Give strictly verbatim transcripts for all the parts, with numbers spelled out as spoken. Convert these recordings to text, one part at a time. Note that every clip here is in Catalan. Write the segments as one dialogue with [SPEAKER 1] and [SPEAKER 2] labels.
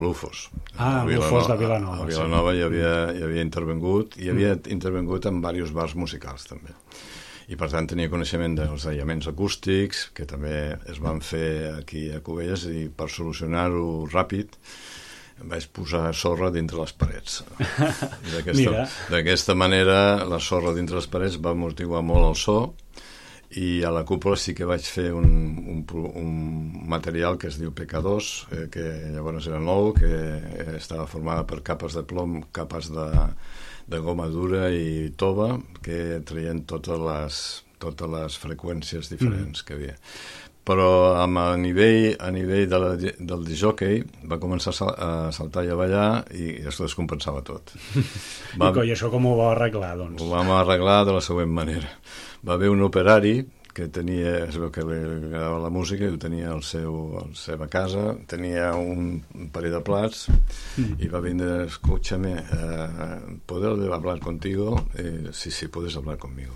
[SPEAKER 1] l'Ufos.
[SPEAKER 2] Ah, l'Ufos de Vilanova.
[SPEAKER 1] A Vilanova hi havia, hi havia intervengut, i havia intervengut en diversos bars musicals, també. I, per tant, tenia coneixement dels aïllaments acústics, que també es van fer aquí a Cubelles, i per solucionar-ho ràpid vaig posar sorra dintre les parets. D'aquesta manera, la sorra dintre les parets va amortiguar molt el so, i a la cúpula sí que vaig fer un, un, un material que es diu P K dos, eh, que llavors era nou, que estava formada per capes de plom, capes de, de goma dura i tova, que traien totes les, totes les freqüències diferents mm. que havia. Però amb a nivell, a nivell de la, del disjockey va començar a, sal, a saltar i a ballar, i es descompensava tot.
[SPEAKER 2] Va, I, coi, això com ho va arreglar, doncs?
[SPEAKER 1] Ho vam arreglar de la següent manera. Va haver un operari que tenia, es veu que li agradava la música, i ho tenia al seu, a la seva casa, tenia un parell de plats, mm. i va vindre, escúchame, eh, ¿puedo hablar contigo? Eh, sí, sí, puedes hablar conmigo.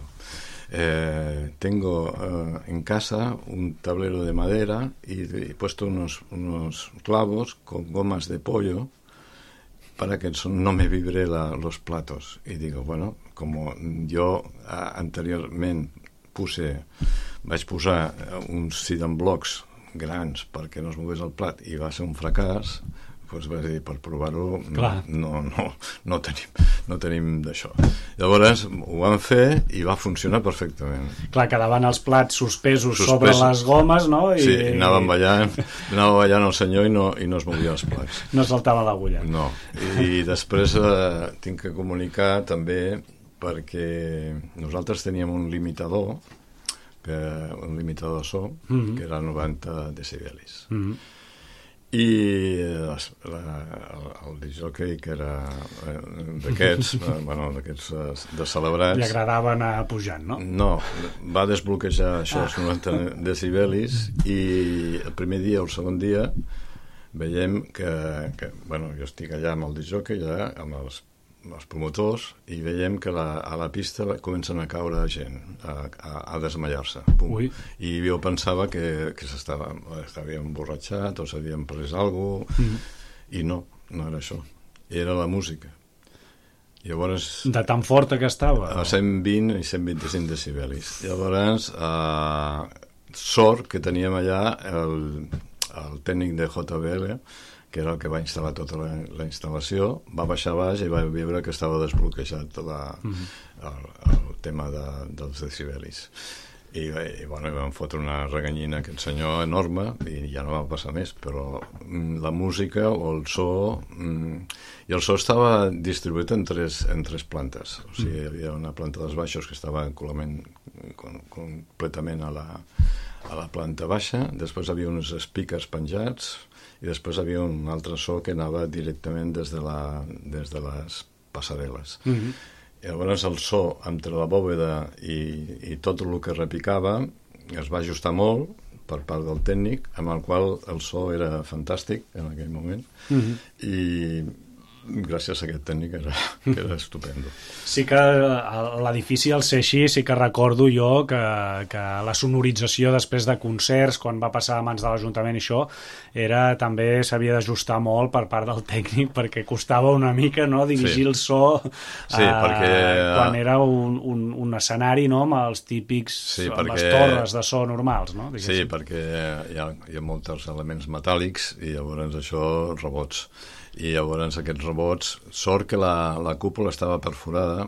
[SPEAKER 1] Eh, tengo eh, en casa un tablero de madera y he puesto unos, unos clavos con gomas de pollo para que no me vibre la, los platos. Y digo, bueno, como yo a, anteriorment puse, vaig posar uns sit and blocks grans perquè no es mogués el plat i va ser un fracàs, doncs vaig dir, per provar-ho no, no, no tenim, no tenim d'això. Llavors ho vam fer i va funcionar perfectament.
[SPEAKER 2] Clar, quedaven els plats suspesos, suspesos sobre les gomes, no? I...
[SPEAKER 1] Sí, anàvem ballant, anava ballant el senyor i no, i no es movia els plats.
[SPEAKER 2] No saltava l'agulla.
[SPEAKER 1] No, i després eh, tinc que comunicar també, perquè nosaltres teníem un limitador, que, un limitador de so, mm-hmm. que era noranta decibelis. Mm-hmm. I la, la, el, el disjockey, que era eh, d'aquests, bueno, d'aquests de celebrats...
[SPEAKER 2] Li agradava anar pujant, no?
[SPEAKER 1] No, va desbloquejar això, els ah. noranta decibelis, i el primer dia o el segon dia veiem que, que bueno, jo estic allà amb el disjockey, allà amb els, els promotors, i veiem que la, a la pista comencen a caure gent, a, a, a desmaiar-se. I jo pensava que, que s'estava emborratxat o s'havien pres alguna cosa, mm. i no, no era això. Era la música. Llavors,
[SPEAKER 2] de tan forta que estava?
[SPEAKER 1] A cent vint i cent vint-i-cinc decibelis. Llavors, eh, sort que teníem allà el, el tècnic de J B L, que era el que va instal·lar tota la, la instal·lació, va baixar baix i va veure que estava desbloquejat la, mm-hmm. el, el tema de, dels decibelis. I, i bueno, vam fotre una reganyina a aquest senyor enorme, i ja no va passar més, però mm, la música o el so... Mm, i el so estava distribuït en tres, en tres plantes. O sigui, hi havia una planta dels baixos que estava com, completament a la, a la planta baixa, després hi havia uns speakers penjats, i després hi havia un altre so que anava directament des de, la, des de les passarel·les. Mm-hmm. I llavors el so entre la bòveda i, i tot el que repicava es va ajustar molt per part del tècnic, amb el qual el so era fantàstic en aquell moment. Mm-hmm. I gràcies a aquest tècnic era, que era estupendo.
[SPEAKER 2] Sí que l'edifici al ser així, sí que recordo jo que, que la sonorització després de concerts, quan va passar a mans de l'Ajuntament i això, era, també s'havia d'ajustar molt per part del tècnic, perquè costava una mica, no?, dirigir sí. el so
[SPEAKER 1] sí, eh, perquè,
[SPEAKER 2] quan era un, un, un escenari, no?, amb els típics, sí, amb perquè, les torres de so normals, no?
[SPEAKER 1] Diguéssim. Sí, perquè hi ha, hi ha molts elements metàl·lics i llavors això rebots. I llavors aquests rebots, sort que la, la cúpula estava perforada,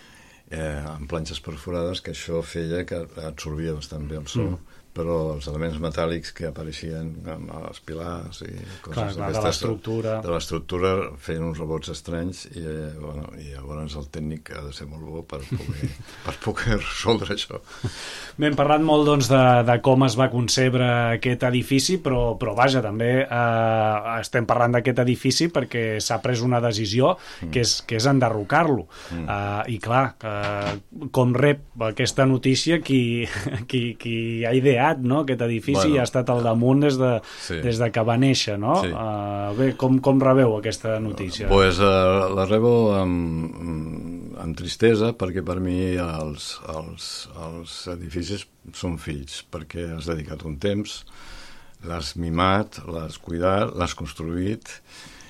[SPEAKER 1] eh, amb planxes perforades, que això feia que absorbia bastant bé el so, mm. però els elements metàl·lics que apareixien amb els pilars i coses
[SPEAKER 2] clar, clar, de l'estructura
[SPEAKER 1] de l'estructura feien uns rebots estranys, i, eh, bueno, i llavors el tècnic ha de ser molt bo per poder, per poder resoldre això.
[SPEAKER 2] Bé, hem parlat molt doncs, de, de com es va concebre aquest edifici, però, però vaja, també eh, estem parlant d'aquest edifici perquè s'ha pres una decisió mm. que és, que és enderrocar-lo. Mm. Eh, I clar, eh, com rep aquesta notícia qui, qui, qui ha ideat, no?, aquest edifici, bueno, i ha estat al damunt des de, sí. des de que va néixer, no? Sí. Eh, bé, com, com rebeu aquesta notícia?
[SPEAKER 1] Pues, uh, la rebo amb, amb tristesa, perquè per mi els, els, els edificis són fills, perquè has dedicat un temps, l'has mimat, l'has cuidat, l'has construït,